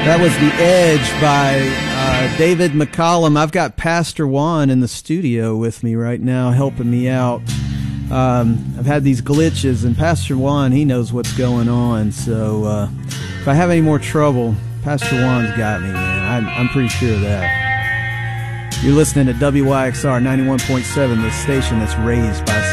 That was The Edge by David McCollum. I've got Pastor Juan in the studio with me right now, helping me out. I've had these glitches, and Pastor Juan, he knows what's going on. So if I have any more trouble, Pastor Juan's got me, man. I'm pretty sure of that. You're listening to WYXR 91.7, the station that's raised by